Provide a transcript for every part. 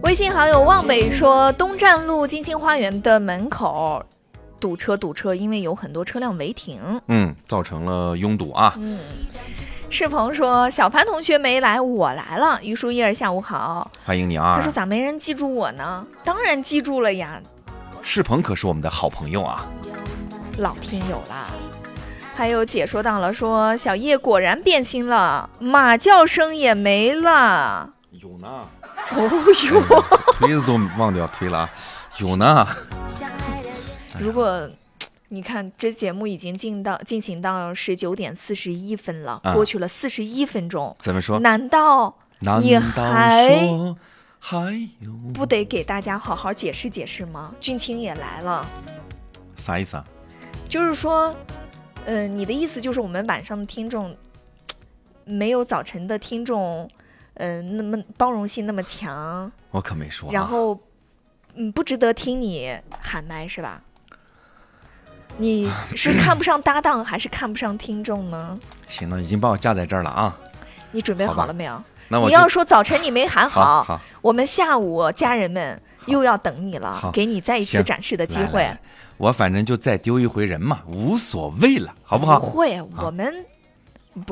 微信好友望北说，东站路金星花园的门口堵车，因为有很多车辆违停， 造成了拥堵啊。 世鹏说，小潘同学没来，我来了。于淑叶下午好， 欢迎你啊。 他说咋没人记住我呢？当然记住了呀， 世鹏可是我们的好朋友啊， 老听友啦。还有姐说到了，说小叶果然变心了，马叫声也没了。 有呢。 有推子都忘掉推了，有呢。 如果你看这节目已经进行到19:41了，过去了41分钟， 怎么说？ 难道你还有不得给大家好好解释解释吗？俊清也来了， 啥意思啊？ 就是说，你的意思就是我们晚上的听众没有早晨的听众，那么包容性那么强。 我可没说。 然后，不值得听你喊麦是吧？你是看不上搭档还是看不上听众呢？ 行了，已经把我架在这儿了啊。 你准备好了没有？ 那你要说早晨你没喊好， 我们下午家人们又要等你了，给你再一次展示的机会。 来我反正就再丢一回人嘛，无所谓了，好不好？ 不会，我们不。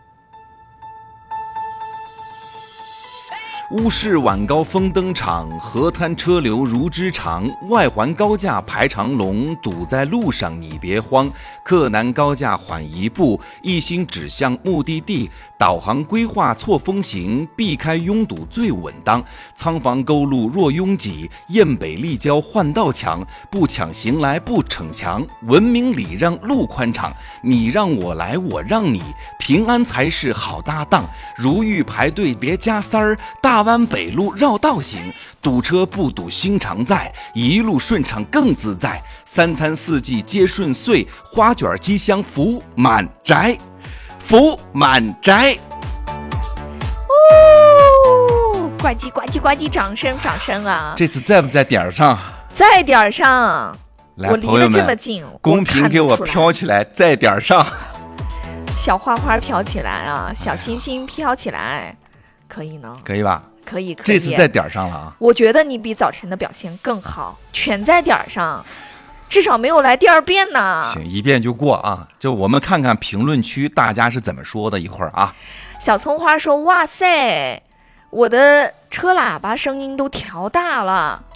乌市晚高峰登场，河滩车流如织长，外环高架排长龙，堵在路上你别慌，克难高架缓一步，一心指向目的地，导航规划错风行，避开拥堵最稳当。仓房沟路若拥挤，雁北立交换道墙，不抢行来不逞强，文明礼让路宽敞，你让我来我让你，平安才是好搭档。如遇排队别加塞儿，大湾北路绕道行，堵车不堵心常在，一路顺畅更自在。三餐四季皆顺遂，花卷吉祥福满宅，福满宅。 哦，呱唧呱唧呱唧，掌声啊！ 这次在不在点上？ 在点上。 来， 我离得这么近， 公屏给我飘起来，在点上。 小花花飘起来啊，小星星飘起来，可以呢？ 可以吧？ 可以。 这次在点上了啊！ 我觉得你比早晨的表现更好，全在点上，至少没有来第二遍呢。 行，一遍就过啊！就我们看看评论区大家是怎么说的，一会儿啊。 小葱花说：“哇塞，我的车喇叭声音都调大了。”